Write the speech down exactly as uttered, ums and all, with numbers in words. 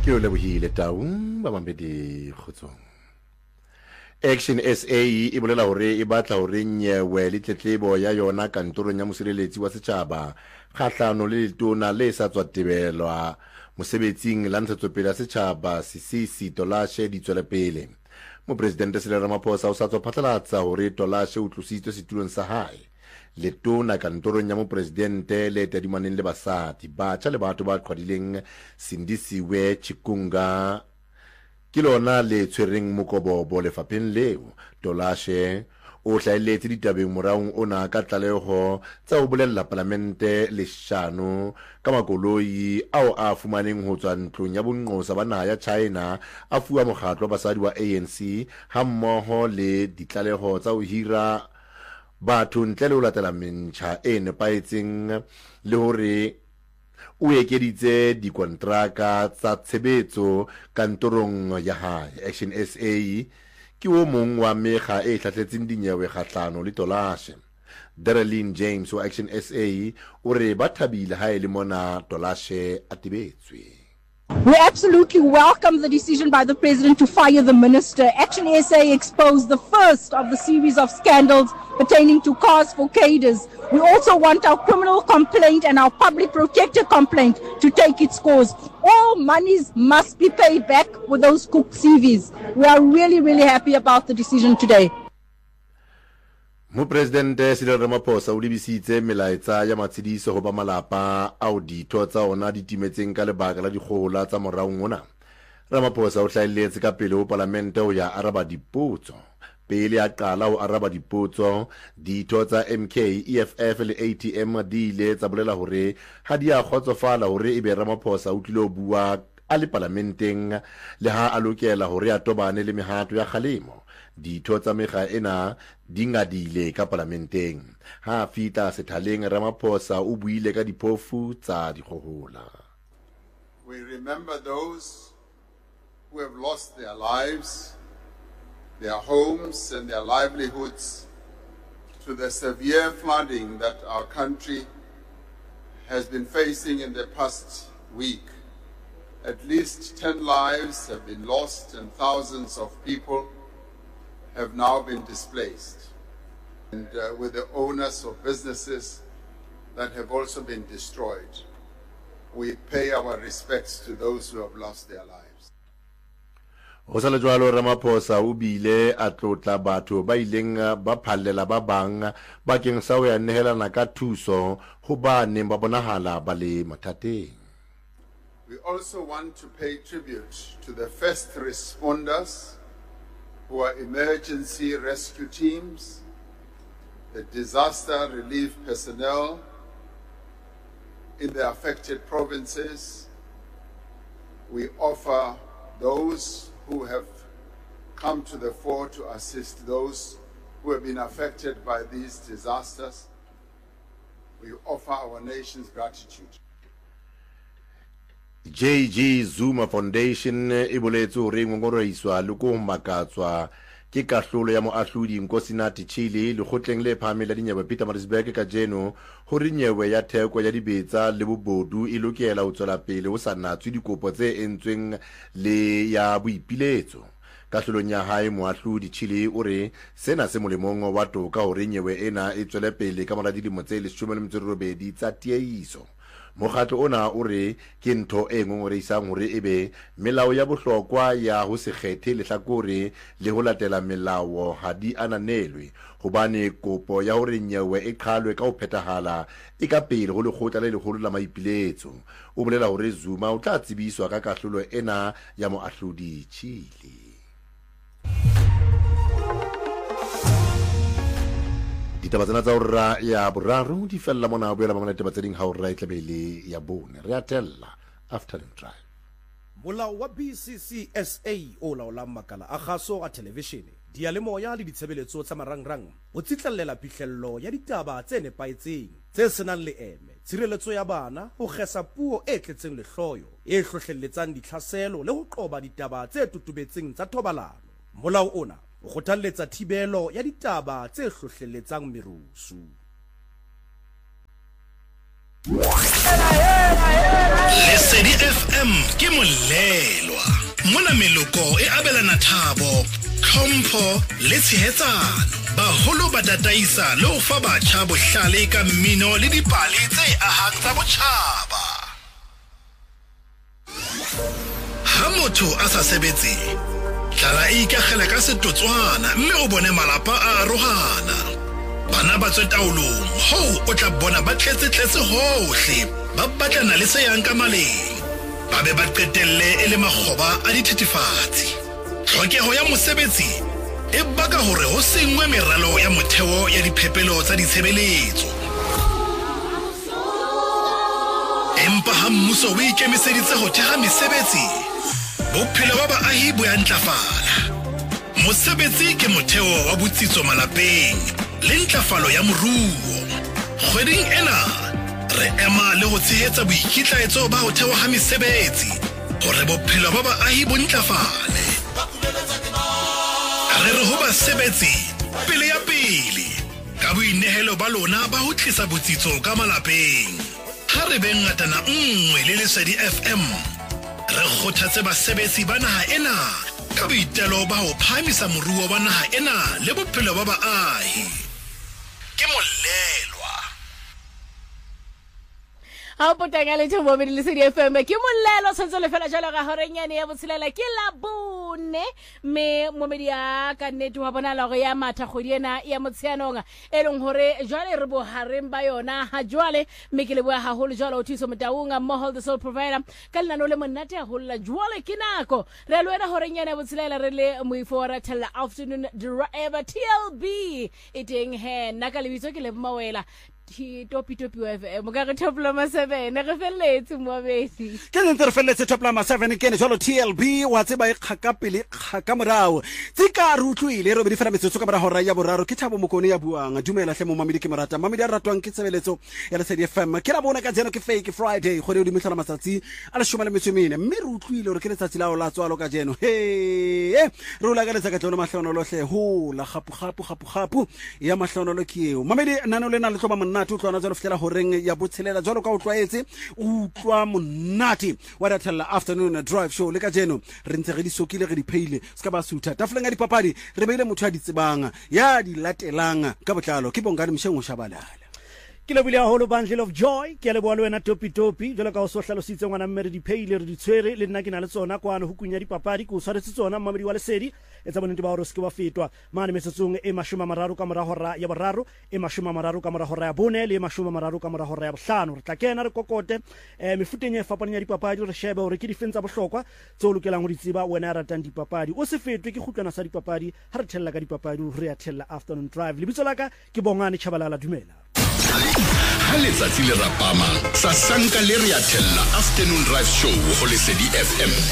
ke o lebohile taung ba mambedi khutsong. Action S A e bolela hore e batla hore nyewe le tletlebo ya yona kantorong ya mosireletsi wa setjhaba kgahlano le letona le sa tswa tebelwa mosebetsing la ntshetsopele ya setjhaba Sisisi Tolashe di tswela pele. Mopresidente Cyril Ramaphosa o sa tswa phatlalatsa hore Tolashe o tlositswe setulong sa hae. Letona kantorong ya mopresidente le tadimaneng le basadi batjha le batho ba qhwadileng Sindisiwe Chikunga ke lona le tshwereng mokobobo lefapheng leo. Tolashe o hlaeletse ditabeng moraong ona ka tlaleho tsa ho bolella parlamente leshano ka makoloi ao a fumaneng ho tswa ntlong ya bonqosa ba naha ya China a fuwa mokgatlo wa basadi wa A N C hammoho le ditlaleho tsa ho hira batho ntle le ho latela mentjha e nepaetseng le hore o ekeditse dikontraka tsa tshebetso kantorong ya hae. Action S A ke o mong wa mekga e hlahletseng dinyewe kgahlano le Tolashe. Darlene James wa Action S A o re ba thabile ha ele mona Tolashe a tibetswe. We absolutely welcome the decision by the President to fire the Minister. Action S A exposed the first of the series of scandals pertaining to cars for cadres. We also want our criminal complaint and our public protector complaint to take its course. All monies must be paid back with those cooked C Vs. We are really, really happy about the decision today. Mopresidente Cyril Ramaphosa o lebisitse melaetsa ya matshidiso ho ba malapa ao ditho tsa ona di timetseng ka lebaka la dikgohola tsa moraong ona. Ramaphosa o hlaeletse ka pele ho parlamente ho ya araba dipotso. Pele a qala ho araba dipotso, ditho tsa M K, E F F le A T M di ile tsa bolela hore ha di a kgotsofala hore ebe Ramaphosa o tlile ho bua a le parlamenteng le ha a lokela hore a tobane le mehato ya kgalemo. Ditho tsa mekga ena di ngadile ka parlamenteng. Ha fita sethaleng Ramaphosa o buile ka diphofu tsa dikgohola. We remember those who have lost their lives, their homes and their livelihoods to the severe flooding that our country has been facing in the past week. At least ten lives have been lost and thousands of people have now been displaced, and uh, with the owners of businesses that have also been destroyed. We pay our respects to those who have lost their lives. Ho sa le jwalo Ramaphosa o bile a tlotla batho ba ileng ba phallela ba bang bakeng sa ho ya nehelana ka thuso ho ba neng ba bonahala ba le mathateng. We also want to pay tribute to the first responders who are emergency rescue teams, the disaster relief personnel in the affected provinces. We offer those who have come to the fore to assist those who have been affected by these disasters. We offer our nation's gratitude. J G Zuma Foundation e boletse hore ngongoroiswa le go makatswa ke kahlolo ya moahlodi Nkosinathi Chile le khotleng le phamela dinyewe Pietermaritzburg ka jeno hore nyewe ya theko ya dibetsa le bobodu e lokela ho tswela pele ho sa natswe dikopo tse entsweng le ya boipiletso. Kahlolong ya hae moahlodi Chile o re sena se molemong wa toka hore nyewe ena e tswele pele ka mora dilemo tse leshome le metso e robedi tsa tiehiso. Mokgatlo ona o re ke ntho e ngongoreisang hore ebe melao ya bohlokwa ya ho se kgethe lehlakore le ho latela melao ha di ananelwe hobane kopo ya hore nyewe e qhalwe ka ho phethahala e ka pele ho lekgotla le leholo la maipiletso. O bolela hore Zuma o tla tsebiswa ka kahlolo ena ya moahlodi Chile. Ditaba tsena tsa hora ya boraro di fella mona a boela mamela ditaba tse ding ha hora e tlabele ya bone re atella afternoon drive. Molao wa B C C S A o laolang makala a kgaso a televishene diyalemoya le ditshebeletso tsa marangrang o tsitlallela phihlello ya ditaba tse nepaetseng tse senang leeme, tshireletso ya bana, ho kgesa puo e tletseng lehloyo e hlohlelletsang ditlhaselo le ho qoba ditaba tse tutubetseng tsa thobalano. Molao ona o kgothalletsa thibelo ya ditaba tse hlohlelletsang merusu. Lesedi F M ke molele mona meloko e abelana thabo tlhompho le tshehetsano baholo ba tataisa le ho fa batjha bohlale ka mmino le dipale tse ahang tsa botjhaba. Ha motho a sa sebetse tlala e ikagela ka setotswana mme o bone malapa a arohana. Bana ba tswe taolong ho o tla bona ba tletse tletse hohle ba batlana le se yang ka maleng ba be ba qetelle e le makgoba a dithethefatsi. Tlhokeho ya mosebetsi e baka hore ho sengwe meralo ya motheo ya diphepelo tsa ditshebeletso. Empa ha mmuso o ikemiseditse ho theha mesebetsi, bophelo ba baahi bo ya ntlafala. Mosebetsi ke motheo wa botsitso malapeng le ntlafalo ya moruo. Kgweding ena re ema le ho tshehetsa boikitlaetso ba ho thewa ha mesebetsi hore bophelo ba baahi bo ntlafale. Re re ho basebetsi pele ya pele ka boinehelo ba lona ba ho tlisa botsitso ka malapeng. Ha re beng ngatana nngwe le Lesedi F M re kgothatse basebetsi ba naha ena ka boitelo ba ho phamisa moruo wa naha ena le bophelo ba baahi. Ke molelwa ha potanga le thobo be Lesedi F M ke molelo sentse le fela jalo ga horenyane ya botshelela ke la bone me mo media ka nete wa bona la go ya matha kgodi ena ya motsheanonga e leng hore jwale re bo hareng ba yona ha jwale me ke le bua ha holo jwale o thiso motaunga Mohol the Soul Provider ka lena le monate a holla jwale ke nako re lwena horenyane ya botshelela re le moifora tella afternoon driver T L B iteng he naka le bitso ke le mawela Ti topi topi wa F M ka re top lama seven re felletse mo besi ke ntse re felletse top lama seven ke ne jalo T L B wa tseba e khaka pele khaka morao tsika re utlwile re be di fela metsotso ka mora hora ya boraro ke Thabo Mokone ya buang dumela hle mo mamedi ke morata mamedi a ratwang ke tsebeletso ya Lesedi F M ke la bona ka tseno ke fake Friday go re di metla matsatsi a le shoma le metsomene mme re utlwile gore ke letsatsi la o la tswalo ka jeno he re o la ka letsa ka tlono mahlano lo hle ho la gapu gapu gapu gapu ya mahlano lo ke eo mamedi nana le na le tloba monna tu tlwana jalo fitela horeng ya botshelela jalo ka o tlwaetse o tlwa monate wa datella afternoon drive show le ka jeno re ntse re di sokile re di pheile ska ba sutha tafoleng ya dipapadi re beile motho a di tsebang ya di latelang ka botlalo ke bongane msheng o shabalala ke le bile haholo bundle of joy ke le bua le wena topi topi jalo ka o so hlalositse ngwana mme re di pheile re di tshwere le nna ke na le tsona kwana ho kunya dipapadi ko tshwaretse tsona mamedi wa Lesedi e tsa bonente ba hore se ke wa fetwa mane metsetsong e mashoma mararo ka mora hora ya boraro e mashoma mararo ka mora hora ya bone le mashoma mararo ka mora hora ya bohlano re tla kena re kokote eh mefuteng e fapaneng ya dipapadi re shebe hore ke difenza bohlokwa tse o lokelang ho di tseba wena ya ratang dipapadi o se fetwe ke khutlwana sa dipapadi ha re thella ka dipapadi re ya thella afternoon drive le bitso laka ke Bongane Chabalala dumela ha letsatsi le rapama sa sanka le re ya thella afternoon drive show ho Lesedi F M